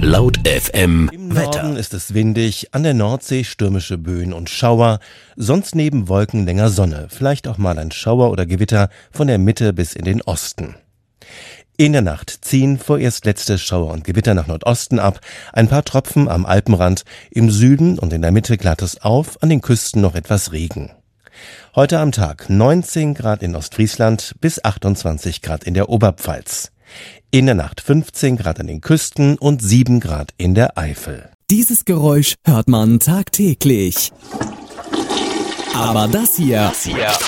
Laut FM Im Wetter. Norden ist es windig, an der Nordsee stürmische Böen und Schauer, sonst neben Wolken länger Sonne, vielleicht auch mal ein Schauer oder Gewitter von der Mitte bis in den Osten. In der Nacht ziehen vorerst letzte Schauer und Gewitter nach Nordosten ab, ein paar Tropfen am Alpenrand, im Süden und in der Mitte klart es auf, an den Küsten noch etwas Regen. Heute am Tag 19 Grad in Ostfriesland bis 28 Grad in der Oberpfalz. In der Nacht 15 Grad an den Küsten und 7 Grad in der Eifel. Dieses Geräusch hört man tagtäglich. Aber das hier